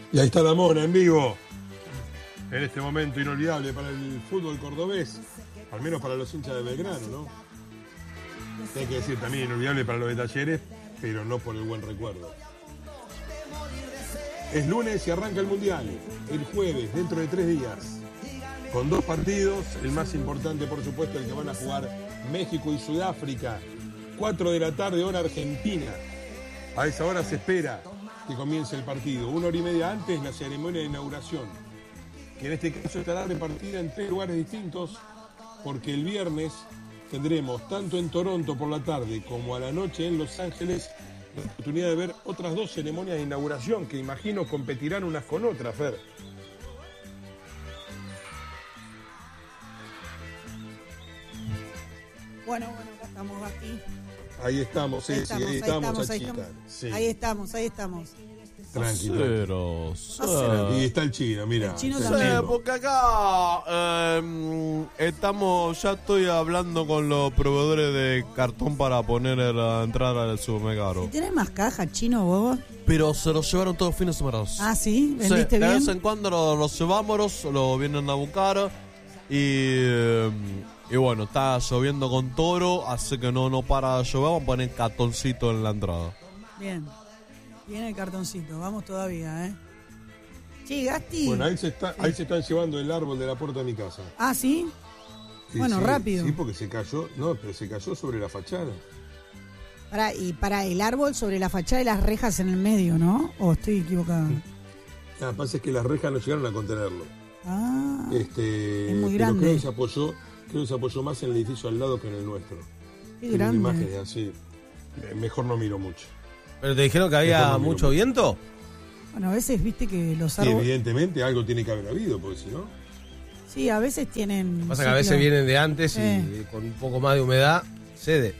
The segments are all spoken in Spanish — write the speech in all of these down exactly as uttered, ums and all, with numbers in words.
Y ahí está la Mona en vivo. En este momento inolvidable para el fútbol cordobés. Al menos para los hinchas de Belgrano, ¿no? Hay que decir también inolvidable para los de Talleres, pero no por el buen recuerdo. Es lunes y arranca el Mundial. El jueves, dentro de tres días. Con dos partidos. El más importante, por supuesto, el que van a jugar México y Sudáfrica. Cuatro de la tarde, hora Argentina. A esa hora se espera que comience el partido. Una hora y media antes, la ceremonia de inauguración, que en este caso estará repartida en tres lugares distintos, porque el viernes tendremos, tanto en Toronto por la tarde como a la noche en Los Ángeles, la oportunidad de ver otras dos ceremonias de inauguración, que imagino competirán unas con otras, Fer. Bueno, bueno, acá estamos, aquí. Ahí estamos, sí, ahí sí, estamos, ahí ahí estamos, estamos, ahí ahí estamos. sí. Ahí estamos, ahí estamos. Tranquilo. Cero, y está el chino, mira. El chino está también. Sí, porque acá eh, estamos, ya estoy hablando con los proveedores de cartón para poner la entrada al supermercado. ¿Y tenés más caja, chino, vos? Pero se los llevaron todos los fines de semana. Ah, ¿sí? Sí, ¿Vendiste de bien? vez en cuando los, los llevamos, lo vienen a buscar y, eh, y bueno, está lloviendo con toro, así que no, no para de llover, vamos a poner cartoncito en la entrada. Bien. Viene el cartoncito, vamos todavía, ¿eh? Sí, Gasti. Bueno, ahí se, está, Sí. ahí se están llevando el árbol de la puerta de mi casa. Ah, ¿sí? Sí, Bueno, sí, rápido. Sí, porque se cayó, no, pero se cayó sobre la fachada. Para, y para el árbol sobre la fachada y las rejas en el medio, ¿no? ¿O estoy equivocada? Lo que pasa es que las rejas no llegaron a contenerlo. Ah, Este, es muy pero grande. creo que se apoyó, creo que se apoyó más en el edificio al lado que en el nuestro. qué Tiene grande. imágenes así. Eh, Mejor no miro mucho. ¿Pero te dijeron que había Mejor no miro mucho mucho. viento? Bueno, a veces viste que los Sí, árboles... evidentemente algo tiene que haber habido, porque si no... Sí, a veces tienen... Pasa que sí, a veces claro. vienen de antes y Eh. con un poco más de humedad cede.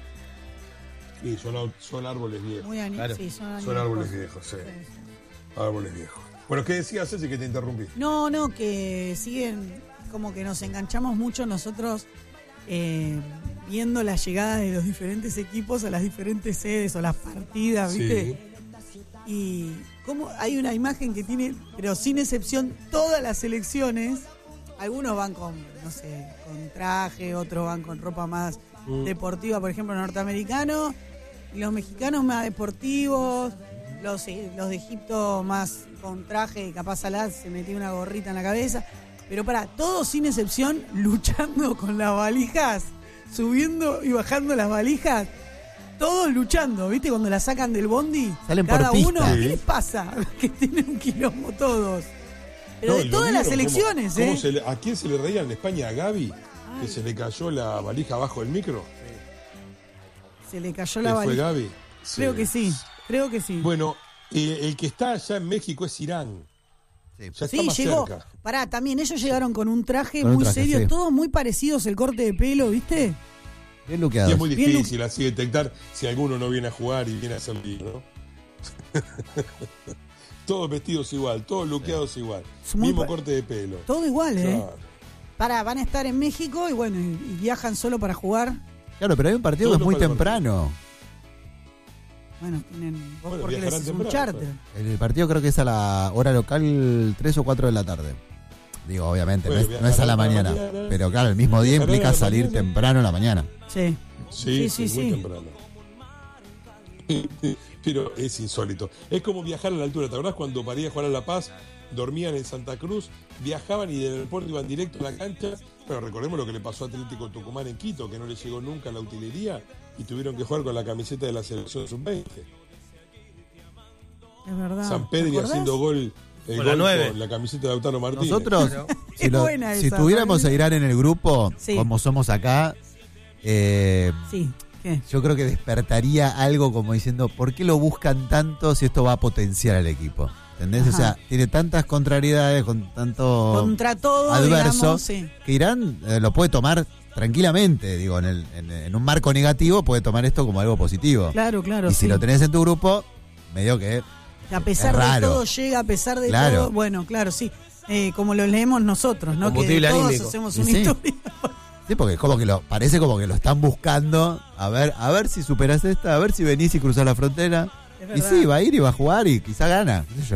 Sí, son, au- son árboles viejos. Muy ani- Claro. sí, son, Son árboles añejos. viejos, sí. Sí, sí. Árboles viejos. Bueno, ¿qué decías, Ceci, que te interrumpí? No, no, que siguen como que nos enganchamos mucho nosotros eh, viendo la llegada de los diferentes equipos a las diferentes sedes o las partidas, ¿viste? Y como hay una imagen que tiene, pero sin excepción, todas las selecciones. Algunos van con, no sé, con traje, otros van con ropa más Mm. deportiva, por ejemplo, norteamericano, y los mexicanos más deportivos, los, eh, los de Egipto más con traje, capaz Salah se metía una gorrita en la cabeza, pero para todos sin excepción luchando con las valijas, subiendo y bajando las valijas, todos luchando, ¿viste? Cuando la sacan del bondi, Salen por cada pista. uno, Sí. ¿qué les pasa? Que tienen un quilombo todos. Pero No, de ¿y lo todas las vieron? selecciones, ¿Cómo- cómo ¿eh? se le- ¿A quién se le reían en España? ¿A Gaby? Que Ay. se le cayó la valija abajo del micro. Se le cayó la ¿Fue valija. Gaby? Creo que sí, creo que sí. Bueno, eh, el que está allá en México es Irán. Sí. Ya está Sí, más llegó. cerca. Pará, también ellos llegaron con un traje Con un muy traje, serio, sí. todos muy parecidos, el corte de pelo, ¿viste? Bien Y luqueados. es muy Bien, difícil así detectar si alguno no viene a jugar y viene a hacer lío, ¿no? Todos vestidos igual, todos luqueados igual. Es muy Mismo pa- corte de pelo. Todo igual, ¿eh? Claro. Pará, van a estar en México y bueno, y, y viajan solo para jugar. Claro, pero hay un partido que es Solo muy para el temprano. Bueno, tienen. Vos Bueno, porque les viajarán haces un temprano, charter. El partido creo que es a la hora local tres o cuatro de la tarde. Digo, obviamente, Bueno, no, es, no es a la viajarán a la mañana. mañana. Pero claro, el mismo día Viajarán a implica la salir mañana. temprano en la mañana. Sí. Sí, Sí, sí, sí, muy sí. temprano. Pero es insólito. Es como viajar a la altura. ¿Te acordás cuando para ir a jugar a La Paz dormían en Santa Cruz, viajaban y del aeropuerto iban directo a la cancha? Pero recordemos lo que le pasó a Atlético Tucumán en Quito, que no le llegó nunca la utilería y tuvieron que jugar con la camiseta de la selección sub veinte. Es verdad. San ¿Te Pedri acordás? haciendo gol, el Con la gol nueve. con la camiseta de Lautaro Martínez. Nosotros, si, Es lo- buena si esa, tuviéramos ¿no? a Irán en el grupo, Sí. como somos acá, eh, Sí. ¿Qué? yo creo que despertaría algo como diciendo, ¿por qué lo buscan tanto si esto va a potenciar al equipo? ¿Entendés? Ajá. O sea, tiene tantas contrariedades, con tanto Contra todo, adverso, digamos, sí. que Irán eh, lo puede tomar tranquilamente, digo, en, el, en, en un marco negativo puede tomar esto como algo positivo. Claro, claro. y sí. si lo tenés en tu grupo, medio que Que a pesar es de raro. todo llega, a pesar de Claro. todo. Bueno, claro, sí. Eh, como lo leemos nosotros, ¿no? Que Combustible todos anímico. hacemos Y una sí. historia. sí, porque como que lo parece como que lo están buscando, a ver, a ver si superas esta, a ver si venís y cruzás la frontera. Es Y verdad. sí, va a ir y va a jugar y quizá gana, qué sé yo.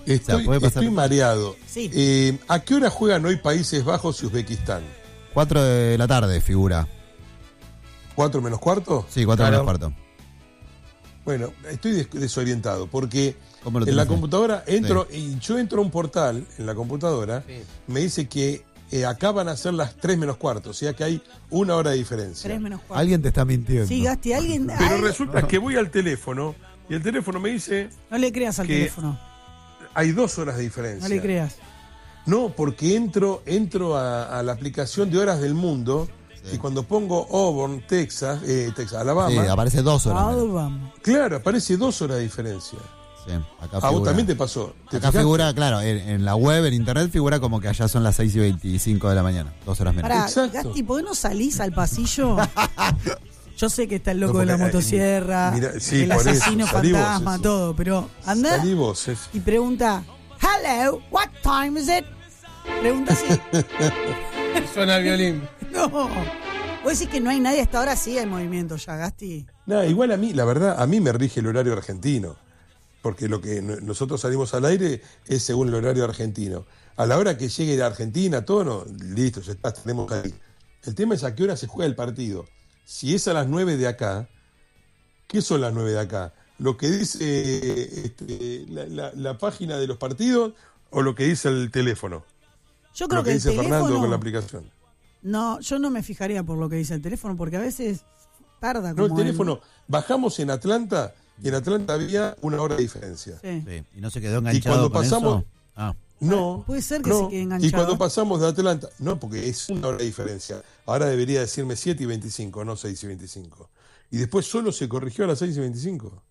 Estoy, O sea, puede pasar- estoy mareado. Sí. Eh, ¿A qué hora juegan hoy Países Bajos y Uzbekistán? cuatro de la tarde figura. ¿Cuatro menos cuarto? Sí, cuatro Claro. menos cuarto. Bueno, estoy des- desorientado porque ¿Cómo lo en la tenés ahí? computadora entro y yo entro a un portal en la computadora, Sí. me dice que eh, acá van a ser las tres menos cuarto, o sea que hay una hora de diferencia. Tres menos cuatro. Alguien te está mintiendo. Sí, Gasti, alguien. Pero ay, resulta que voy al teléfono y el teléfono me dice no le creas al que- teléfono. hay dos horas de diferencia. No le creas. No, porque entro, entro a, a la aplicación de horas del mundo Sí. y cuando pongo Auburn, Texas, eh, Texas, Sí, Alabama, aparece dos horas. Ah, menos. vamos. claro, aparece dos horas de diferencia. Sí, acá A vos figura. también te pasó. ¿Te Acá fijaste? figura, claro, en, en la web, en internet figura como que allá son las seis y veinticinco de la mañana, dos horas menos. Pará, Exacto. Gasti, ¿por qué no salís al pasillo? Yo sé que está el loco No, de la porque, eh, motosierra, mira, sí, el por eso, asesino salí vos, fantasma, eso. todo, pero anda Salí vos, es- y pregunta, hello, what time is it? Pregunta así. Suena el violín. No. Vos decís que no hay nadie hasta ahora, sí hay movimiento ya, Gasti. Nada, igual a mí, la verdad, a mí me rige el horario argentino. Porque lo que no- nosotros salimos al aire es según el horario argentino. A la hora que llegue la Argentina, todo, no, listo, ya está, tenemos ahí. El tema es a qué hora se juega el partido. Si es a las nueve de acá, ¿qué son las nueve de acá? ¿Lo que dice este, la, la- la página de los partidos o lo que dice el teléfono? Yo creo Lo que, que el dice Fernando teléfono, con la aplicación. no, yo no me fijaría por lo que dice el teléfono, porque a veces tarda No, como el teléfono, bajamos en Atlanta y en Atlanta había una hora de diferencia. Sí. Sí, y no se quedó enganchado cuando con pasamos- eso. Ah, No. Puede ser que no. se quede enganchado. Y cuando pasamos de Atlanta, no, porque es una hora de diferencia. Ahora debería decirme siete y veinticinco, no seis y veinticinco. Y después solo se corrigió a las seis y veinticinco.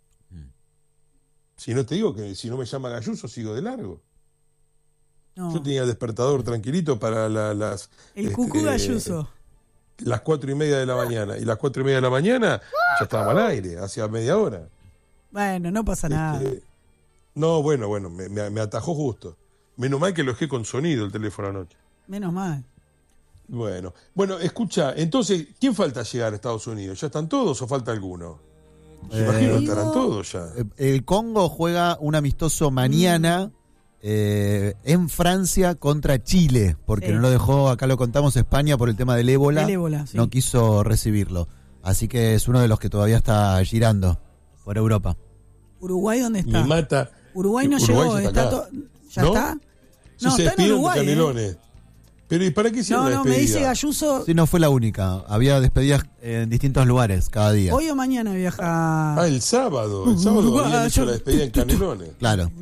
Si no te digo que si no me llama Galluso, sigo de largo. No. Yo tenía el despertador tranquilito para la- las. El este, cucú galluso. Las cuatro y media de la mañana. Y las cuatro y media de la mañana ya estábamos al aire, hacía media hora. Bueno, no pasa nada. Este, no, bueno, bueno, me, me- me atajó justo. Menos mal que lo dejé con sonido el teléfono anoche. Menos mal. Bueno, bueno, escucha, entonces, ¿quién falta llegar a Estados Unidos? ¿Ya están todos o falta alguno? Me Eh, imagino que digo- estarán todos ya. Eh, El Congo juega un amistoso mañana eh, en Francia contra Chile, porque Sí. no lo dejó, acá lo contamos, España por el tema del ébola. Del ébola, sí. No quiso recibirlo. Así que es uno de los que todavía está girando por Europa. ¿Uruguay dónde está? Me mata. Uruguay no Uruguay llegó, ya está acá. to- ¿Ya ¿No? está? Sí, No, se está en despidieron de Uruguay. ¿eh? Canelones. Pero ¿y para qué hicieron No, la no, me despedida? dice Galluso, Sí, no fue la única. Había despedidas en distintos lugares cada día. hoy o mañana viaja. Ah, el sábado. El sábado Uruguay, habían hecho yo- la despedida en Canelones. Claro.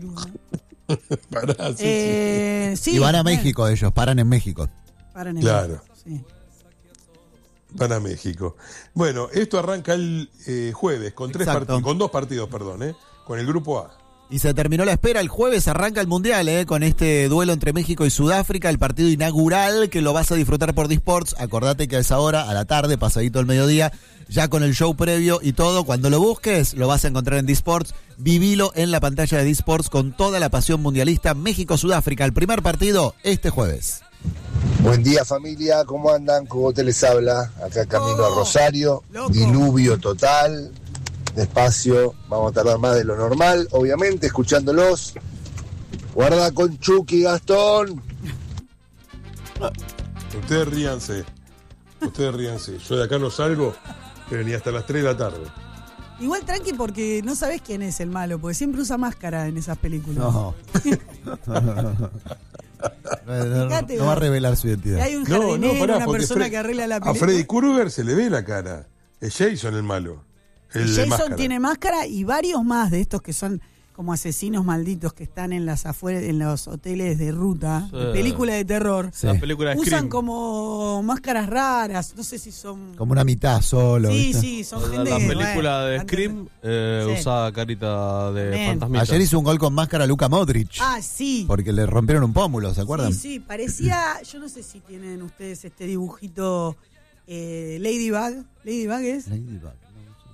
Pará, sí, Eh, sí, y van a bueno, México ellos, paran en México. paran en Claro. México, sí. sí. Van a México. Bueno, esto arranca el eh, jueves con tres Exacto. partidos, con dos partidos, perdón, ¿eh? Con el grupo A. Y se terminó la espera. El jueves arranca el Mundial, ¿eh? Con este duelo entre México y Sudáfrica, el partido inaugural que lo vas a disfrutar por Disports. Acordate que a esa hora, a la tarde, pasadito el mediodía, ya con el show previo y todo. Cuando lo busques, lo vas a encontrar en Disports. Vivilo en la pantalla de Disports con toda la pasión mundialista. México-Sudáfrica, el primer partido este jueves. Buen día familia, ¿cómo andan? Cogote les habla, acá camino a Oh, Rosario, loco. diluvio total, despacio, vamos a tardar más de lo normal, obviamente, escuchándolos. Guarda con Chucky, Gastón. Ustedes ríanse. Ustedes ríanse. Yo de acá no salgo, pero ni hasta las tres de la tarde. Igual tranqui porque no sabés quién es el malo, porque siempre usa máscara en esas películas. No. no, no, Fíjate, no va a vos. revelar su Y identidad. hay un No, jardinero, no, pará, una porque persona Fre- que arregla la a película. Freddy Krueger se le ve la cara. Es Jason el malo. El de Jason máscara. tiene máscara y varios más de estos que son como asesinos malditos que están en las afueras, en los hoteles de ruta, Sí. de película de terror. Sí. La película de Usan Scream. como máscaras raras, no sé si son... Como una mitad solo. sí, ¿viste? sí, son La, gente la que, película bueno, de antes- Scream eh, Sí. usaba carita de Bien. fantasmita. Ayer hizo un gol con máscara Luka Modric. Ah, sí. Porque le rompieron un pómulo, ¿se acuerdan? Sí, sí, parecía, yo no sé si tienen ustedes este dibujito eh, Ladybug. Ladybug es, Ladybug, no,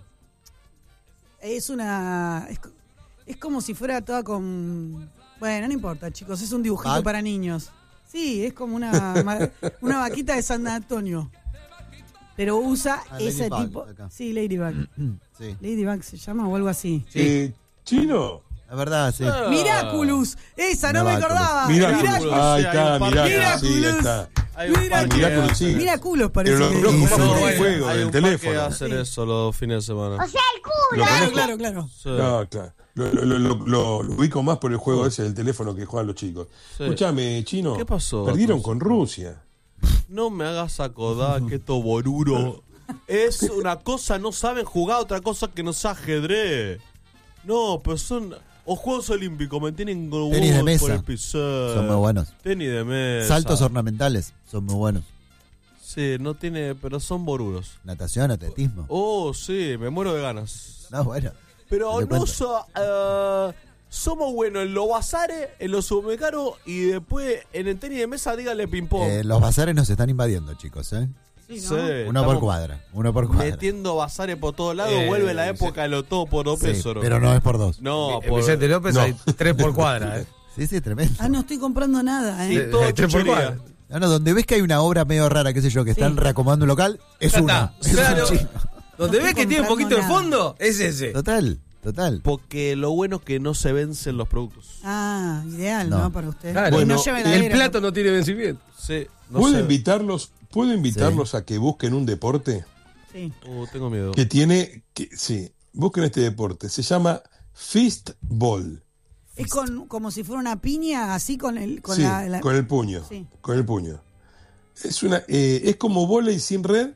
es una, es, co- es como si fuera toda con, bueno, no importa chicos, es un dibujito ¿Bug? para niños. Sí, es como una, ma- una vaquita de San Antonio. Pero usa Ah, ese Ladybug, tipo, acá. sí, Ladybug. sí. Ladybug se llama o algo así. Eh, Chino, La verdad, sí. Ah. Miraculous. Esa no me Miraculous. acordaba. Miraculous. Miraculous. Ahí Sí, hay está, un par- Miraculous, sí, ahí Miraculous. está. Hay un Mira, par que Miraculous, hacen- sí. Miraculous parece Pero lo que conozco dice. más por No, el hay- juego hay del un par que teléfono. hacen eso los fines de semana. Lo Claro, conozco. claro, claro. Sí. No, claro. Lo, lo, lo, lo- lo- lo ubico más por el juego ese del teléfono que juegan los chicos. Sí. Escúchame, Chino. ¿Qué pasó? Perdieron Entonces? con Rusia. No me hagas acordar que esto boruro es una cosa, no saben jugar, otra cosa que no es ajedrez. No, pero son. O Juegos Olímpicos, me tienen con Tenis de huevos mesa. por el piso. Son muy buenos. Tenis de mesa. Saltos ornamentales. Son muy buenos. Sí, no tiene, pero son boruros. Natación, atletismo. Oh, sí, me muero de ganas. No, bueno. Pero Te no cuento. so- eh, somos buenos en los bazares, en los supermercados y después en el tenis de mesa dígale ping-pong. Eh, los bazares nos están invadiendo, chicos, ¿eh? Sí, Sí, ¿no? Uno estamos por cuadra. Uno por cuadra. metiendo bazares por todos lados, Eh, vuelve la sí. época de los todo por dos Sí, pesos. pero no es por dos. No, En por... Vicente López No. hay tres por cuadra, ¿eh? Sí, sí, tremendo. Ah, no estoy comprando nada, Sí, ¿eh? todo Eh, tres por chuchería. cuadra. No, no, donde ves que hay una obra medio rara, qué sé yo, que están Sí. reacomodando un local, es Ya una. está, Es un claro. chino. Donde No ves estoy que tiene un poquito de comprando fondo, es ese. Total, total. Porque lo bueno es que no se vencen los productos. Ah, ideal, No. ¿no? Para usted. Claro. Y Bueno, no lleve Y la el heladera, plato no tiene vencimiento. Sí, no ¿Puedo sé. invitarlos, ¿puedo invitarlos a que busquen un deporte Sí. Uh, tengo miedo. que tiene, que, sí, busquen este deporte, se llama fistball. Es con, como si fuera una piña, así con el con Sí, la, la- con el puño, Sí. con el puño. Es una, eh, es como vóley sin red.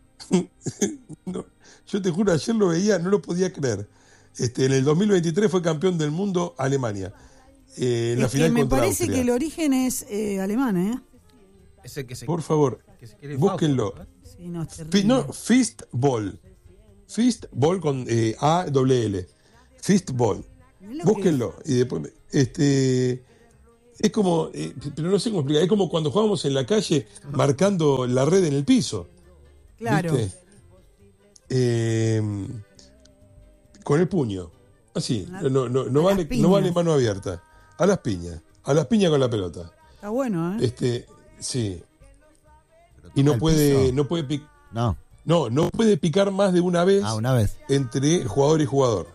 No, yo te juro, ayer lo veía, no lo podía creer. Este, en el dos mil veintitrés fue campeón del mundo Alemania. Eh, en la Es que final me contra parece Austria. que el origen es eh, alemán, ¿eh? Ese que se, Por favor, que se quiere búsquenlo. Fausto, ¿eh? Sí, no, es Fi- terrible. no, fistball. Fistball con eh, A W L. Fistball. Mirá lo que- Búsquenlo. Y después, este, es como, eh, pero no sé cómo explicar, es como cuando jugábamos en la calle marcando la red en el piso. Claro. ¿Viste? Eh, con el puño. Así. La- No, no, no, a vale, las piñas. no vale mano abierta. A las piñas. A las piñas con la pelota. Está bueno, ¿eh? Este, sí. Pero Y toca no el puede, piso. no puede picar. No. No, no puede picar más de una vez Ah, una vez. entre jugador y jugador.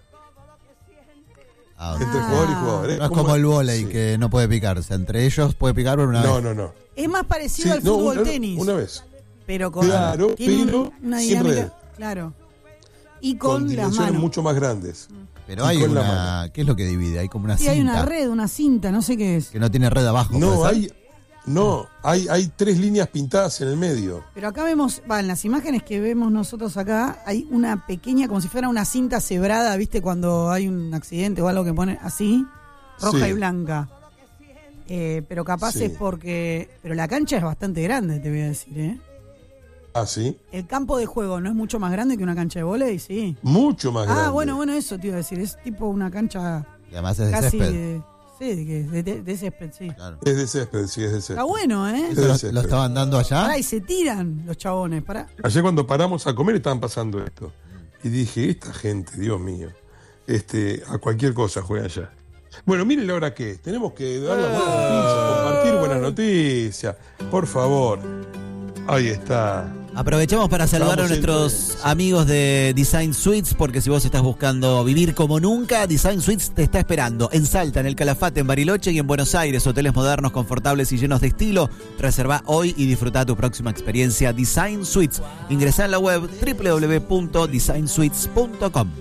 Ah, Entre Ah. jugador y jugador. no es como el vóley, sí. que no puede picar. O sea, entre ellos puede picar por una No, vez. no, no. Es más parecido Sí, al no, fútbol una, tenis. una vez. Pero con. Claro, tiene un- pero una sin dinámica. red. Claro. Y Con, con, las dimensiones manos. mucho más grandes. Pero Y hay con la una. ¿Qué es lo que divide? Hay como una Sí, cinta hay una red, una cinta, no sé qué es. que no tiene red abajo. No, ¿puede ser? hay. No, hay, hay tres líneas pintadas en el medio. Pero acá vemos, va, en las imágenes que vemos nosotros acá, hay una pequeña, como si fuera una cinta cebrada, ¿viste? Cuando hay un accidente o algo que pone así, roja Sí. y blanca. Eh, pero capaz Sí. es porque. Pero la cancha es bastante grande, te voy a decir, ¿eh? Ah, sí. El campo de juego no es mucho más grande que una cancha de vóley, sí. Mucho más grande. Ah, bueno, bueno, eso te iba a decir. Es tipo una cancha Y además es de casi césped. de. Sí, de, que- de, de- de césped, sí. Claro. Es de césped, sí, es de Está césped. bueno, ¿eh? ¿Eso lo, Sí, sí, lo sí. estaban dando allá? Pará, y se tiran los chabones, pará. Ayer cuando paramos a comer estaban pasando esto. Y dije, esta gente, Dios mío, este, a cualquier cosa juega allá. Bueno, miren la hora que es. Tenemos que dar las buenas noticias, compartir buenas noticias. Por favor. Ahí está. Aprovechamos para saludar a Estamos nuestros siempre- amigos de Design Suites, porque si vos estás buscando vivir como nunca, Design Suites te está esperando en Salta, en el Calafate, en Bariloche y en Buenos Aires. Hoteles modernos, confortables y llenos de estilo. Reserva hoy y disfruta tu próxima experiencia Design Suites. Ingresá en la web doble u doble u doble u punto design suites punto com.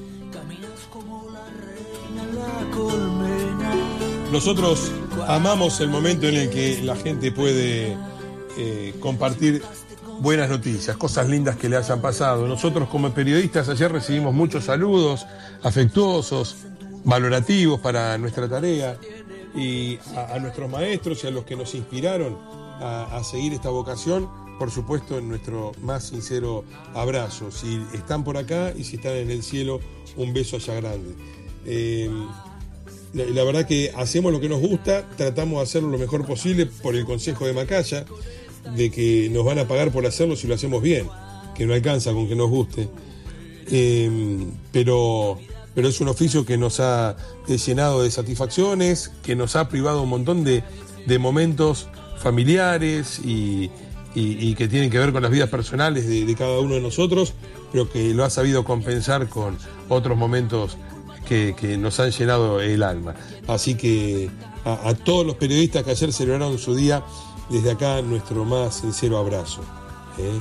Nosotros amamos el momento en el que la gente puede eh, compartir buenas noticias, cosas lindas que le hayan pasado. Nosotros como periodistas ayer recibimos muchos saludos afectuosos, valorativos para nuestra tarea y a, a nuestros maestros y a los que nos inspiraron a, a seguir esta vocación, por supuesto en nuestro más sincero abrazo. Si están por acá y si están en el cielo, un beso allá grande. Eh, La, la verdad que hacemos lo que nos gusta, tratamos de hacerlo lo mejor posible por el consejo de Macaya, de que nos van a pagar por hacerlo si lo hacemos bien, que no alcanza con que nos guste. Eh, pero, pero es un oficio que nos ha eh, llenado de satisfacciones, que nos ha privado un montón de, de momentos familiares y, y- y que tienen que ver con las vidas personales de, de cada uno de nosotros, pero que lo ha sabido compensar con otros momentos que, que nos han llenado el alma. Así que a, a todos los periodistas que ayer celebraron su día, desde acá nuestro más sincero abrazo. ¿eh?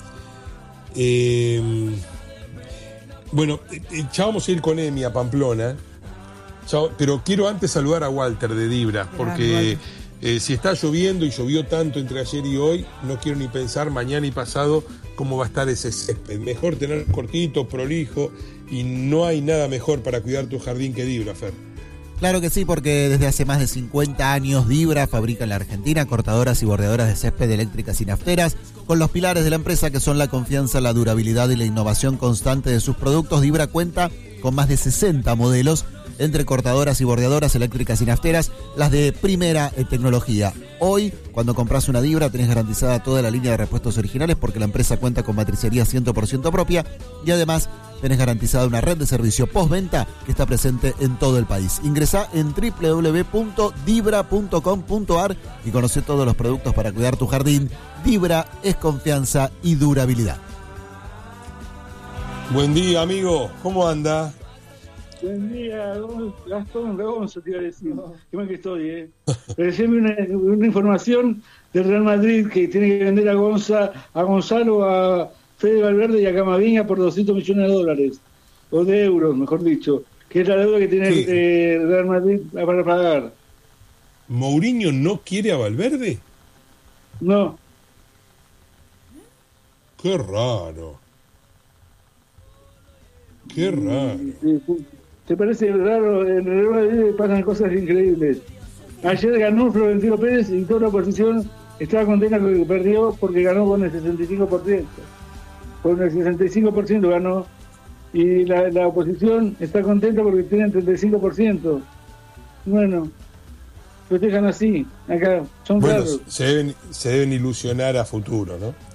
Eh, bueno, ya vamos a ir con Emi a Pamplona, ya, pero quiero antes saludar a Walter de Dibra, porque eh, si está lloviendo y llovió tanto entre ayer y hoy, no quiero ni pensar mañana y pasado cómo va a estar ese césped. Mejor tener cortito, prolijo, y no hay nada mejor para cuidar tu jardín que Dibra, Fer. Claro que sí, porque desde hace más de cincuenta años Dibra fabrica en la Argentina cortadoras y bordeadoras de césped eléctricas y nafteras, con los pilares de la empresa que son la confianza, la durabilidad y la innovación constante de sus productos. Dibra cuenta con más de sesenta modelos, entre cortadoras y bordeadoras eléctricas y nafteras, las de primera tecnología. Hoy, cuando compras una Dibra, tenés garantizada toda la línea de repuestos originales, porque la empresa cuenta con matricería cien por ciento propia, y además tenés garantizada una red de servicio postventa que está presente en todo el país. Ingresá en doble u doble u doble u punto dibra punto com punto a r y conoce todos los productos para cuidar tu jardín. Dibra es confianza y durabilidad. Buen día, amigo. ¿Cómo anda? Buen día, Gastón Gonzo, te iba a decir. Qué mal que estoy, ¿eh? Recibí una, una información del Real Madrid que tiene que vender a, Gonza, a Gonzalo, a Fede Valverde y a Camavinga por doscientos millones de dólares, o de euros, mejor dicho, que es la deuda que tiene el eh, Real Madrid para pagar. ¿Mourinho no quiere a Valverde? No. Qué raro. Qué raro. ¿Te parece raro? En el Real Madrid pasan cosas increíbles. Ayer ganó Florentino Pérez y toda la oposición estaba contenta con que perdió porque ganó con el sesenta y cinco por ciento. Con el sesenta y cinco por ciento ganó. Y la, la oposición está contenta porque tienen treinta y cinco por ciento. Bueno, festejan así. Acá son bueno, raros. se deben, se deben ilusionar a futuro, ¿no?